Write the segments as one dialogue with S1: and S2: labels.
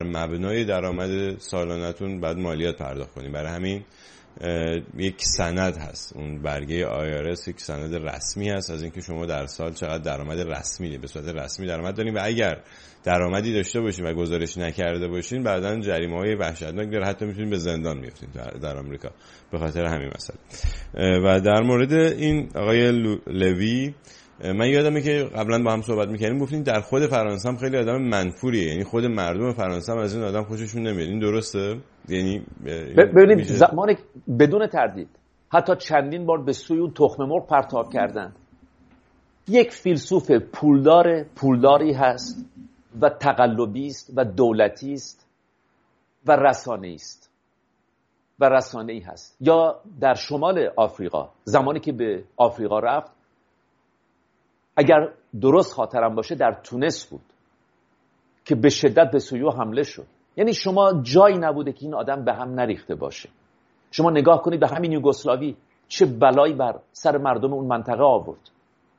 S1: مبنای درآمد سالانه‌تون بعد مالیات پرداخت کنید. برای همین یک سند هست، اون برگه IRS یک سند رسمی هست از اینکه شما در سال چقدر درآمد رسمی به صورت رسمی درآمد دارین و اگر درآمدی داشته باشین و گزارش نکرده باشین بعداً جریمه‌های وحشتناک داره، حتی میتونین به زندان بیفتین در آمریکا به خاطر همین مسئله. و در مورد این آقای لوی من یادمه که قبلا با هم صحبت می‌کردیم، گفتین در خود فرانسه هم خیلی آدم منفوریه، یعنی خود مردم فرانسه هم از این آدم خوششون نمیاد. این درسته؟ یعنی
S2: ببینید زمانی بدون تردید حتی چندین بار به سوی اون تخم مرغ پرتاب کردن. یک فیلسوف پولداری هست و تقلبی است و دولتی است و رسانه‌ای است و رسانه‌ای هست. یا در شمال آفریقا زمانی که به آفریقا رفت، اگر درست خاطرم باشه در تونس بود که به شدت به سوی حمله شد. یعنی شما جایی نبوده که این آدم به هم نریخته باشه. شما نگاه کنید به همین یوگسلاوی چه بلایی بر سر مردم اون منطقه آورد.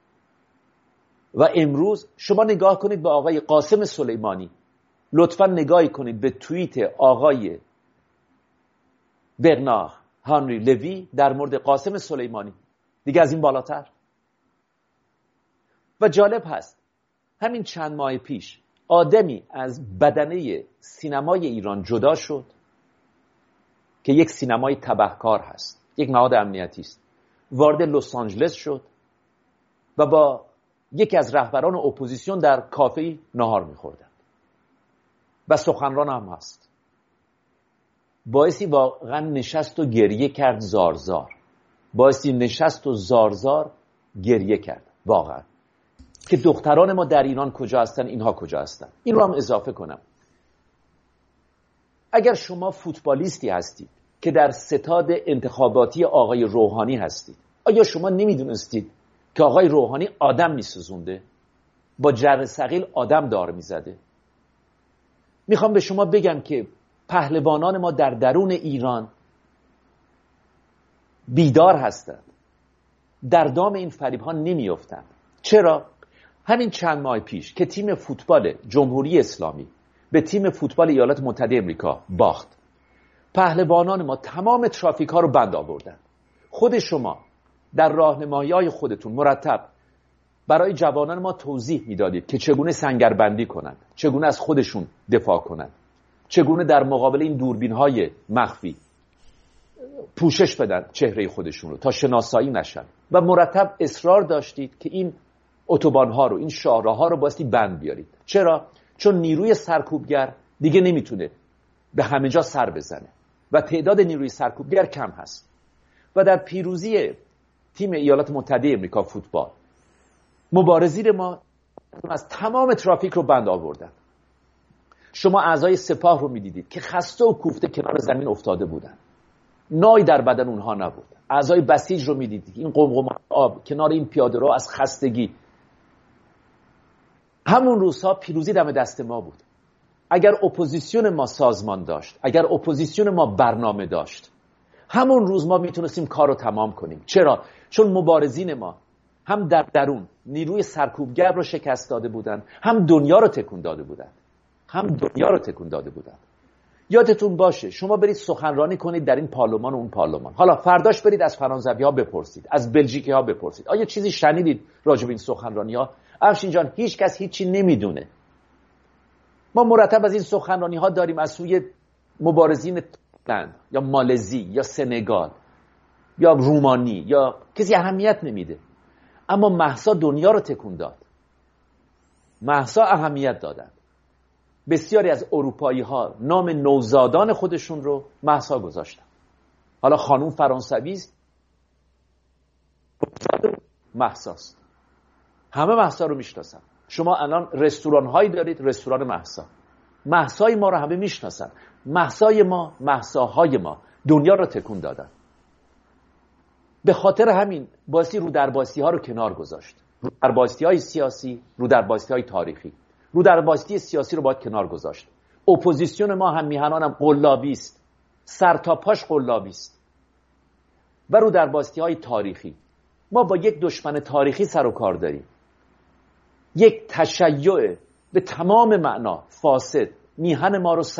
S2: و امروز شما نگاه کنید به آقای قاسم سلیمانی، لطفا نگاهی کنید به توییت آقای برنار هانری لوی در مورد قاسم سلیمانی، دیگه از این بالاتر. و جالب هست همین چند ماه پیش آدمی از بدنه سینمای ایران جدا شد که یک سینمای تبهکار هست، یک نهاد امنیتی است، وارد لس آنجلس شد و با یکی از رهبران اپوزیسیون در کافه نهار می‌خوردند و سخنران هم هست. باعثی واقعا نشست و گریه کرد زارزار، باعثی نشست و زارزار گریه کرد واقعا که دختران ما در ایران کجا هستن، اینها کجا هستن. این رو هم اضافه کنم، اگر شما فوتبالیستی هستید که در ستاد انتخاباتی آقای روحانی هستید، آیا شما نمیدونستید که آقای روحانی آدم میسوزونده، با جر ثقیل آدم دار میزده؟ میخوام به شما بگم که پهلوانان ما در درون ایران بیدار هستند، در دام این فریب ها نمیافتند. چرا؟ همین چند ماه پیش که تیم فوتبال جمهوری اسلامی به تیم فوتبال ایالات متحده آمریکا باخت، پهلوانان ما تمام ترافیک ها رو بند آوردن. خود شما در راهنمایی‌های خودتون مرتب برای جوانان ما توضیح میدادید که چگونه سنگربندی کنند، چگونه از خودشون دفاع کنند، چگونه در مقابل این دوربین‌های مخفی پوشش بدن چهره خودشون رو تا شناسایی نشن و مرتب اصرار داشتید که این اتوبان‌ها رو، این شاهراه‌ها رو بایستی بند بیارید. چرا؟ چون نیروی سرکوبگر دیگه نمیتونه به همه جا سر بزنه و تعداد نیروی سرکوبگر کم هست. و در پیروزی تیم ایالات متحده آمریکا فوتبال، مبارزین ما از تمام ترافیک رو بند آوردن. شما اعضای سپاه رو میدیدید که خسته و کوفته کنار زمین افتاده بودن، نای در بدن اونها نبود. اعضای بسیج رو میدیدید، این قمقم آب کنار این پیاده رو از خستگی. همون روزها پیروزی دم دست ما بود. اگر اپوزیسیون ما سازمان داشت، اگر اپوزیسیون ما برنامه داشت، همون روز ما میتونستیم کار رو تمام کنیم. چرا؟ چون مبارزین ما هم در درون نیروی سرکوبگر رو شکست داده بودن، هم دنیا رو تکون داده بودن. یادتون باشه شما برید سخنرانی کنید در این پارلمان و اون پارلمان، حالا فرداش برید از فرانسوی ها بپرسید، از بلژیکی ها بپرسید آیا چیزی شنیدید راجع به این سخنرانی ها؟ افشین جان هیچ کس هیچی نمیدونه. ما مرتب از این سخنرانی ها داریم از سوی مبارزین تایلند یا مالزی یا سنگال یا رومانی، یا کسی اهمیت نمیده. اما مهسا دنیا رو تکون داد، مهسا اهمیت دادن. بسیاری از اروپایی ها نام نوزادان خودشون رو مهسا گذاشتن. حالا خانوم فرانسوی است، مهساست، همه مهسا رو میشناسن. شما الان رستوران هایی دارید، رستوران مهسا، مهسای ما رو همه میشناسن. مهسای ما، مهساهای ما دنیا رو تکون دادن. به خاطر همین باعثی رو در بایستی ها رو کنار گذاشت، رو در بایستی های سیاسی، رو در بایستی های تاریخی. رو در بایستی سیاسی رو باید کنار گذاشت. اپوزیسیون ما هم میهنان هم قلابی است، سر تا پاش قلابی است. و رو در بایستی های تاریخی ما با یک دشمن تاریخی سر و کار داریم، یک تشیع به تمام معنا فاسد میهن ما رو